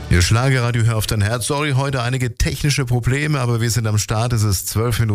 Ihr Schlagerradio, hör auf dein Herz. Sorry, heute einige technische Probleme, aber wir sind am Start. Es ist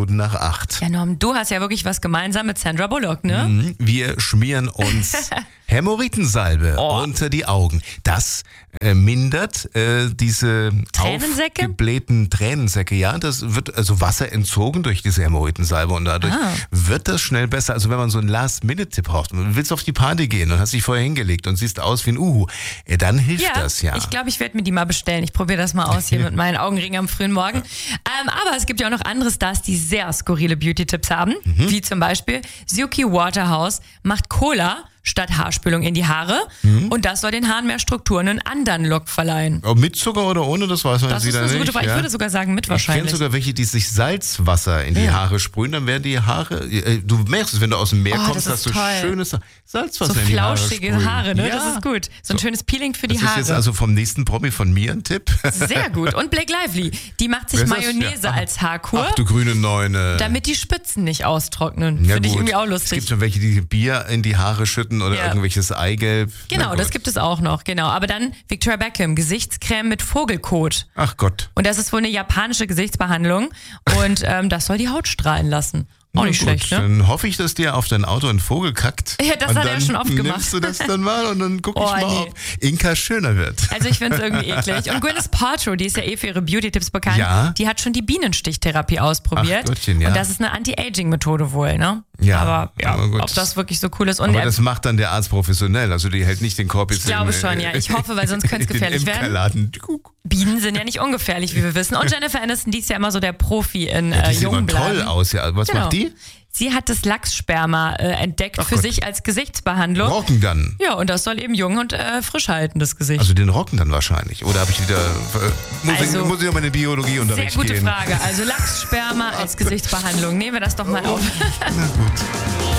8:12. Ja, Norm, du hast ja wirklich was gemeinsam mit Sandra Bullock, ne? Wir schmieren uns Hämorrhoidensalbe unter die Augen. Das mindert diese Tränensäcke? aufgeblähten Tränensäcke. Ja, das wird also Wasser entzogen durch diese Hämorrhoidensalbe und dadurch wird das schnell besser. Also wenn man so einen Last-Minute-Tipp braucht, du willst auf die Party gehen und hast dich vorher hingelegt und siehst aus wie ein Uhu, dann hilft das ja. Ich glaube, ich werde mir die mal bestellen. Ich probiere das mal aus hier mit meinen Augenringen am frühen Morgen. Aber es gibt ja auch noch andere Stars, die sehr skurrile Beauty-Tipps haben, wie zum Beispiel Suki Waterhouse macht Cola statt Haarspülung in die Haare und das soll den Haaren mehr Struktur und einen anderen Look verleihen. Ob mit Zucker oder ohne, das weiß man Das ist eine gute Frage. Ich würde sogar sagen mit wahrscheinlich. Ich kenne sogar welche, die sich Salzwasser in die Haare sprühen, dann werden die Haare, du merkst es, wenn du aus dem Meer kommst, hast du schönes Salzwasser in die Haare flauschige sprühen. Haare, ne? Ja. Das ist gut. So ein schönes Peeling für die Haare. Das ist jetzt also vom nächsten Promi von mir ein Tipp. Sehr gut. Und Blake Lively, die macht sich Mayonnaise als Haarkur, Ach du grüne Neune. damit die Spitzen nicht austrocknen. Ja, Finde ich gut. irgendwie auch Es lustig. gibt schon welche, die Bier in die Haare schütten oder irgendwelches Eigelb. Genau, das gibt es auch noch, genau. Aber dann Victoria Beckham, Gesichtscreme mit Vogelkot. Ach Gott. Und das ist wohl eine japanische Gesichtsbehandlung und das soll die Haut strahlen lassen. Auch nicht gut, schlecht, ne? Dann hoffe ich, dass dir auf dein Auto ein Vogel kackt. Ja, das und hat er schon oft gemacht. Nimmst du das dann mal und dann guck ich mal, nee. ob Inka schöner wird. Also ich finde es irgendwie eklig. Und Gwyneth Paltrow, die ist ja für ihre Beauty-Tipps bekannt, die hat schon die Bienenstichtherapie ausprobiert. Ach Gottchen, ja. Und das ist eine Anti-Aging-Methode wohl, ne? Ja, aber gut. ob das wirklich so cool ist. Und Aber das macht dann der Arzt professionell, also die hält nicht den Korb jetzt ich glaube schon, ja. Ich hoffe, weil sonst könnte es gefährlich werden. Bienen sind ja nicht ungefährlich, wie wir wissen. Und Jennifer Aniston, die ist ja immer so der Profi in die sieht immer Jungbleiben. toll aus, ja. Was macht die? Sie hat das Lachssperma entdeckt für sich als Gesichtsbehandlung. Rocken dann? Ja, und das soll eben jung und frisch halten, das Gesicht. Also den Rocken dann wahrscheinlich. Oder habe ich wieder... muss ich noch meine Biologieunterricht sehr gute gehen? Frage. Also Lachssperma als Gesichtsbehandlung. Nehmen wir das doch mal auf. Na gut.